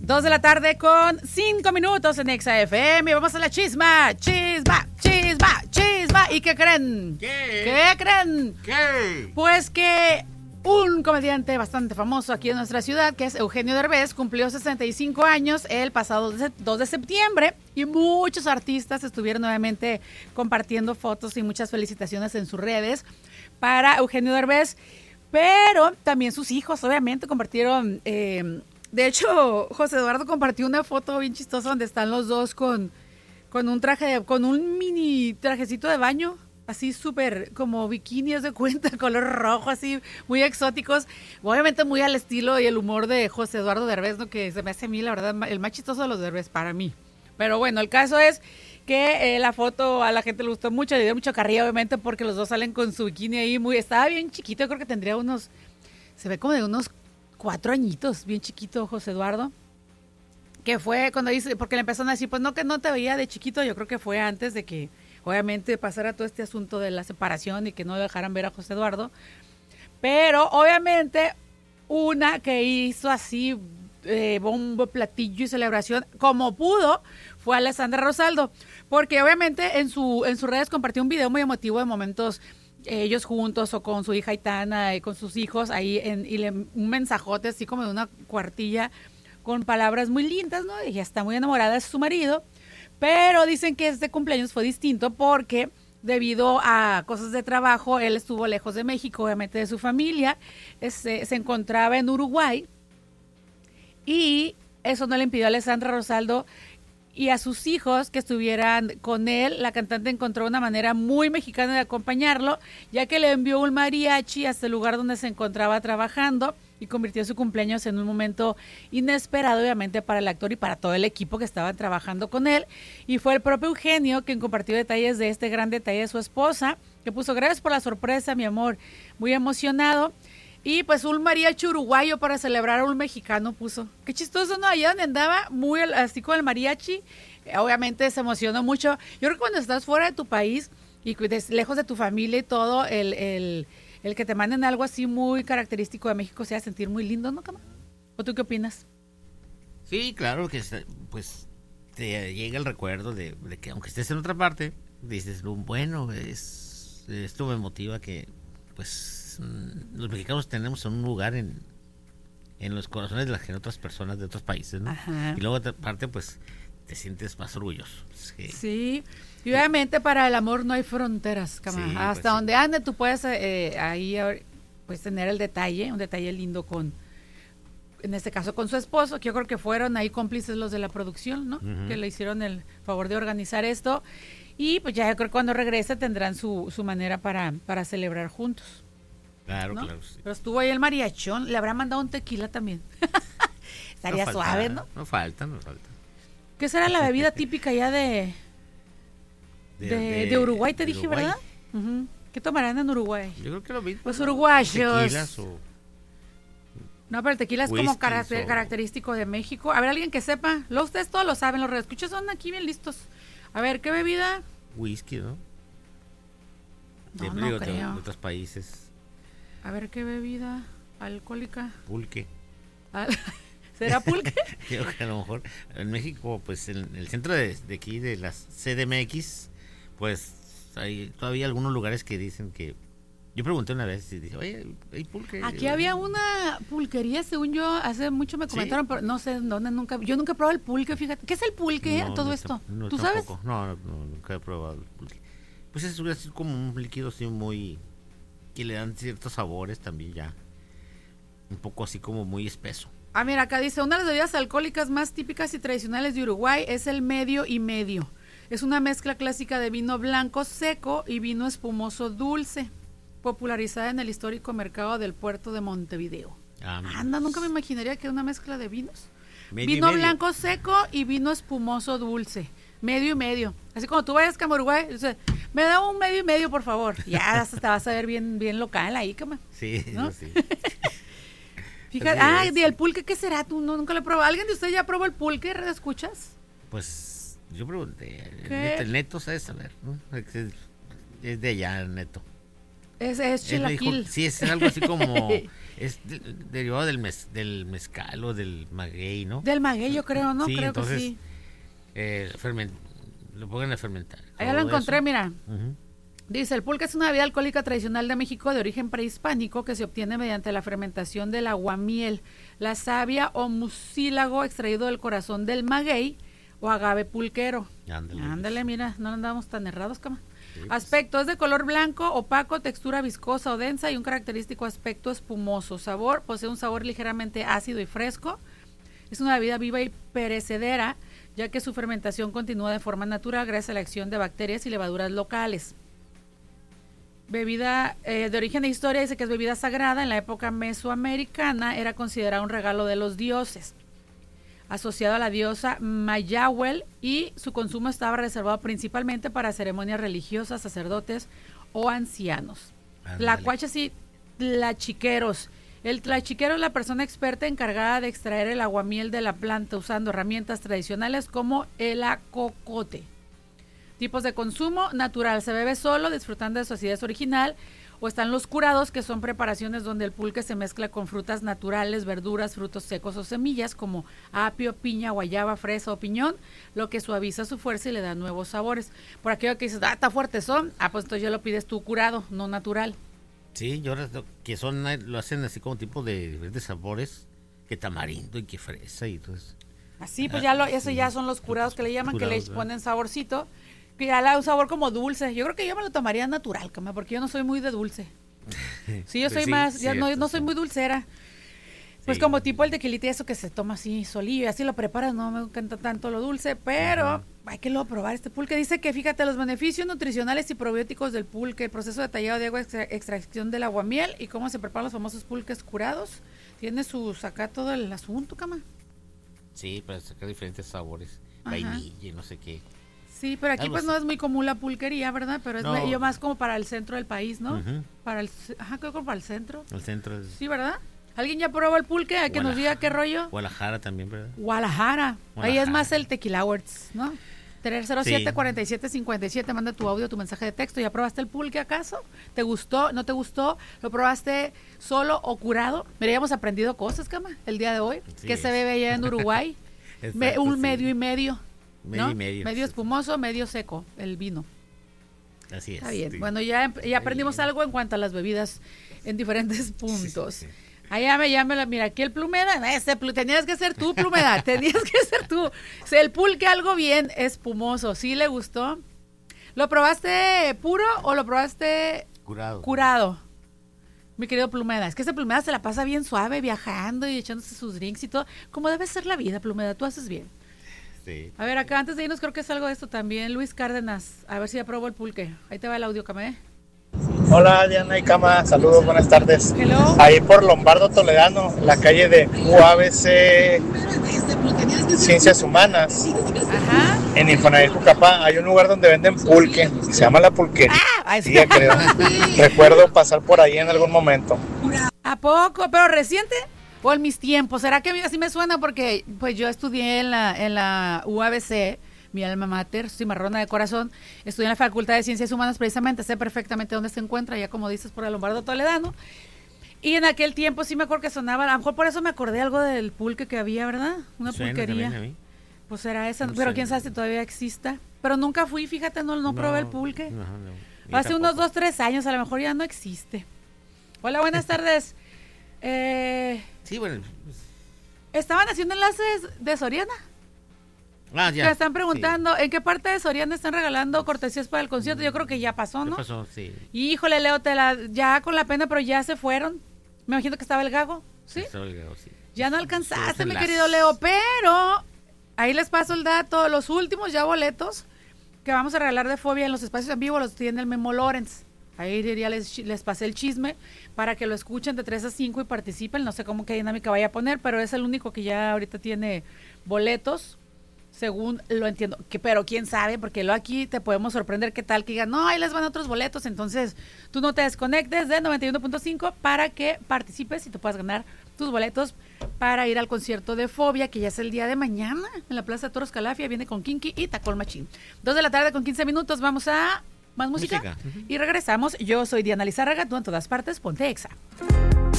2 de la tarde con 5 minutos en Exa FM. Vamos a la chisma. Chisma. ¿Y qué creen? ¿Qué creen? ¿Qué? Pues que un comediante bastante famoso aquí en nuestra ciudad, que es Eugenio Derbez, cumplió 65 años el pasado 2 de septiembre y muchos artistas estuvieron nuevamente compartiendo fotos y muchas felicitaciones en sus redes para Eugenio Derbez, pero también sus hijos obviamente compartieron, de hecho José Eduardo compartió una foto bien chistosa donde están los dos con un traje, con un mini trajecito de baño, así súper como bikinis de cuenta, color rojo, así muy exóticos, obviamente muy al estilo y el humor de José Eduardo Derbez, ¿no? Que se me hace a mí, la verdad, el más chistoso de los Derbez para mí. Pero bueno, el caso es que la foto a la gente le gustó mucho, le dio mucho carrilla, obviamente, porque los dos salen con su bikini ahí, estaba bien chiquito, yo creo que tendría se ve como de unos 4 añitos, bien chiquito José Eduardo. Que fue cuando dice, porque le empezaron a decir, pues no, que no te veía de chiquito, yo creo que fue antes de que obviamente pasara todo este asunto de la separación y que no dejaran ver a José Eduardo. Pero obviamente una que hizo así bombo, platillo y celebración como pudo fue Alessandra Rosaldo, porque obviamente en sus redes compartió un video muy emotivo de momentos ellos juntos o con su hija Aitana y con sus hijos ahí un mensajote así como de una cuartilla con palabras muy lindas, ¿no? Ella está muy enamorada de su marido, pero dicen que este cumpleaños fue distinto porque debido a cosas de trabajo, él estuvo lejos de México, obviamente de su familia, se encontraba en Uruguay y eso no le impidió a Alessandra Rosaldo y a sus hijos que estuvieran con él. La cantante encontró una manera muy mexicana de acompañarlo, ya que le envió un mariachi hasta el lugar donde se encontraba trabajando y convirtió su cumpleaños en un momento inesperado, obviamente, para el actor y para todo el equipo que estaban trabajando con él. Y fue el propio Eugenio quien compartió detalles de este gran detalle de su esposa, que puso: gracias por la sorpresa, mi amor, muy emocionado. Y pues un mariachi uruguayo para celebrar a un mexicano puso. Qué chistoso, ¿no? Allá donde andaba, muy así con el mariachi, obviamente se emocionó mucho. Yo creo que cuando estás fuera de tu país y lejos de tu familia y todo, el que te manden algo así muy característico de México se hace sentir muy lindo, ¿no, Cama? ¿O tú qué opinas? Sí, claro que pues te llega el recuerdo de que aunque estés en otra parte, dices, bueno, esto me motiva que pues los mexicanos tenemos un lugar en los corazones de las otras personas de otros países, ¿no? Ajá. Y luego aparte pues te sientes más orgulloso. Sí, y obviamente para el amor no hay fronteras, Cama. Sí, Hasta pues, donde ande tú puedes ahí pues tener un detalle lindo en este caso con su esposo, que yo creo que fueron ahí cómplices los de la producción, ¿no? Uh-huh. Que le hicieron el favor de organizar esto y pues ya yo creo que cuando regrese tendrán su manera para celebrar juntos. Claro, ¿no? claro. Sí. Pero estuvo ahí el mariachón, le habrá mandado un tequila también. Estaría No falta, suave, ¿no? No falta. ¿Qué será la bebida típica ya de Uruguay, te dije, Uruguay. ¿verdad? Uh-huh. ¿Qué tomarán en Uruguay? Yo creo que lo mismo. Pues uruguayos. Tequilas o... No, pero el tequila es como característico de México. A ver, alguien que sepa. Ustedes todos lo saben, los reescuchos son aquí bien listos. A ver, ¿qué bebida? Whisky, ¿no? No creo. De otros países. A ver, ¿qué bebida alcohólica? Pulque. ¿Será pulque? Creo que a lo mejor en México, pues en el centro de aquí, de las CDMX, pues hay todavía algunos lugares que dicen que... Yo pregunté una vez y dije, oye, ¿hay pulque? Aquí había una pulquería, según yo, hace mucho me comentaron, ¿sí? Pero no sé dónde, yo nunca he probado el pulque, fíjate. ¿Qué es el pulque, todo esto? No, ¿Tú tampoco. sabes? No, nunca he probado el pulque. Pues es así como un líquido así muy... que le dan ciertos sabores también ya. Un poco así como muy espeso. Ah, mira, acá dice, una de las bebidas alcohólicas más típicas y tradicionales de Uruguay es el medio y medio. Es una mezcla clásica de vino blanco seco y vino espumoso dulce, popularizada en el histórico mercado del puerto de Montevideo. Anda, nunca me imaginaría que era una mezcla de vinos. Vino blanco seco y vino espumoso dulce. Medio y medio. Así como tú vayas a Uruguay, me da un medio y medio, por favor. Ya te vas a ver bien local ahí, Cama. Sí, ¿no? Sí. Fíjate, y el pulque, ¿qué será? Tú nunca lo he probado. ¿Alguien de ustedes ya probó el pulque? ¿Escuchas? Pues yo pregunté. ¿Qué? El neto, ¿sabes? A ver, ¿no? Es de allá, el neto. Es Él me chilaquil. dijo, sí, es algo así como, derivado del mezcal o del maguey, ¿no? Del maguey, yo creo, ¿no? Sí, Creo entonces, que sí. Lo pongan a fermentar. Allá lo todo encontré, eso. mira. Ujú. Dice, el pulque es una bebida alcohólica tradicional de México de origen prehispánico que se obtiene mediante la fermentación del aguamiel, la savia o mucílago extraído del corazón del maguey o agave pulquero. Ándale, mira, no andamos tan errados, cama. Sí, pues. Aspecto, es de color blanco, opaco, textura viscosa o densa y un característico aspecto espumoso. Sabor, posee un sabor ligeramente ácido y fresco. Es una bebida viva y perecedera, ya que su fermentación continúa de forma natural gracias a la acción de bacterias y levaduras locales. Bebida de origen e historia, dice que es bebida sagrada. En la época mesoamericana era considerada un regalo de los dioses, asociado a la diosa Mayahuel, y su consumo estaba reservado principalmente para ceremonias religiosas, sacerdotes o ancianos. Tlacuaches y tlachiqueros. El tlachiquero es la persona experta encargada de extraer el aguamiel de la planta usando herramientas tradicionales como el acocote. Tipos de consumo: natural, se bebe solo, disfrutando de su acidez original, o están los curados, que son preparaciones donde el pulque se mezcla con frutas naturales, verduras, frutos secos o semillas como apio, piña, guayaba, fresa o piñón, lo que suaviza su fuerza y le da nuevos sabores. Por aquello que dices, está fuerte son, pues entonces ya lo pides tú curado, no natural. Sí, yo que lo hacen así como tipo de diferentes sabores, que tamarindo y que fresa y todo eso. Así, pues eso ya son los curados que le llaman, que le ponen saborcito, que ya le da un sabor como dulce. Yo creo que yo me lo tomaría natural, cama, porque yo no soy muy de dulce. Sí, yo soy no soy muy dulcera. Pues sí, como tipo el tequilita, eso que se toma así solillo, así lo preparas, no me encanta tanto lo dulce, pero hay que luego probar este pulque. Dice que, fíjate, los beneficios nutricionales y probióticos del pulque, el proceso detallado de agua, extracción del aguamiel y cómo se preparan los famosos pulques curados. Tiene acá todo el asunto, cama. Sí, para sacar diferentes sabores, vainilla y no sé qué. Sí, pero aquí pues no es muy común la pulquería, ¿verdad? Pero es yo más como para el centro del país, ¿no? Creo que para el centro. El centro es... Sí, ¿verdad? ¿Alguien ya probó el pulque? A que nos diga qué rollo. Guadalajara también, ¿verdad? Guadalajara. Ahí es más el Tequila Awards, ¿no? 307-4757, manda tu audio, tu mensaje de texto. ¿Ya probaste el pulque acaso? ¿Te gustó? ¿No te gustó? ¿Lo probaste solo o curado? Mira, ya hemos aprendido cosas, cama, el día de hoy. Sí, ¿qué se bebe allá en Uruguay? Exacto, medio y medio. Medio y medio. Medio espumoso, medio seco, el vino. Así es. Está bien. Sí. Bueno, ya aprendimos algo en cuanto a las bebidas en diferentes puntos. Sí. Allá mira, aquí el Plumeda, tenías que ser tú, Plumeda, tenías que ser tú. El pulque algo bien espumoso, ¿sí le gustó? ¿Lo probaste puro o lo probaste curado? Mi querido Plumeda, es que ese Plumeda se la pasa bien suave, viajando y echándose sus drinks y todo. Como debe ser la vida, Plumeda, tú haces bien. Sí. A ver, acá antes de irnos creo que es algo de esto también. Luis Cárdenas, a ver si ya probó el pulque. Ahí te va el audio, Camé. Hola Diana y Cama, saludos, buenas tardes. Hello. Ahí por Lombardo Toledano, la calle de UABC Ciencias Humanas. Ajá. En Infonavit Jucapá hay un lugar donde venden pulque, se llama La Pulquería, creo. Recuerdo pasar por ahí en algún momento. ¿A poco? ¿Pero reciente? ¿O en mis tiempos? ¿Será que a mí así me suena? Porque pues yo estudié en la UABC, mi alma mater, cimarrona de corazón, estudié en la Facultad de Ciencias Humanas precisamente, sé perfectamente dónde se encuentra, ya como dices, por el Lombardo Toledano. Y en aquel tiempo sí me acuerdo que sonaba, a lo mejor por eso me acordé algo del pulque que había, ¿verdad? Una pulquería. Pues era esa, no, pero quién sabe si todavía exista. Pero nunca fui, fíjate, no probé el pulque. No. Hace unos 2-3 años, a lo mejor ya no existe. Hola, buenas tardes. Sí, bueno. ¿Estaban haciendo enlaces de Soriana? Ya. Me están preguntando, ¿en qué parte de Soriana están regalando cortesías para el concierto? Yo creo que ya pasó, ¿no? Ya pasó, sí. Híjole, Leo, ya con la pena, pero ya se fueron. Me imagino que estaba el Gago, ¿sí? Estaba el Gago, sí. Ya no alcanzaste, mi querido Leo, pero ahí les paso el dato. Los últimos ya boletos que vamos a regalar de Fobia en los espacios en vivo los tiene el Memo Lorenz. Ahí ya les pasé el chisme para que lo escuchen de 3 a 5 y participen. No sé cómo qué dinámica vaya a poner, pero es el único que ya ahorita tiene boletos, según lo entiendo. Pero quién sabe, porque luego aquí te podemos sorprender qué tal que digan, no, ahí les van otros boletos. Entonces tú no te desconectes de 91.5 para que participes y te puedas ganar tus boletos para ir al concierto de Fobia, que ya es el día de mañana en la Plaza Toros Calafia. Viene con Kinky y Tacol Machín. 2 de la tarde con 15 minutos. Vamos a Más música. Y regresamos. Yo soy Diana Lizárraga, tú en todas partes, ponte Exa.